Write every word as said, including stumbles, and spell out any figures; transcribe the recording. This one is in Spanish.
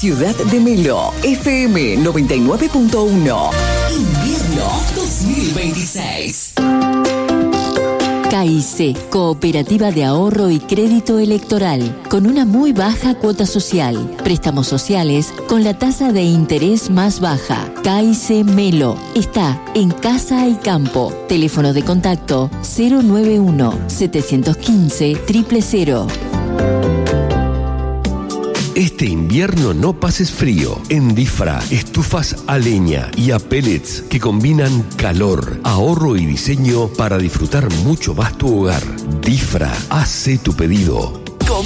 Ciudad de Melo, F M noventa y nueve punto uno. Invierno dos mil veintiséis. K I C, Cooperativa de Ahorro y Crédito Electoral, con una muy baja cuota social. Préstamos sociales con la tasa de interés más baja. K I C Melo está en Casa y Campo. Teléfono de contacto cero nueve uno, setecientos quince, cero cero cero. Este invierno no pases frío. En Difra, estufas a leña y a pellets que combinan calor, ahorro y diseño para disfrutar mucho más tu hogar. Difra, hace tu pedido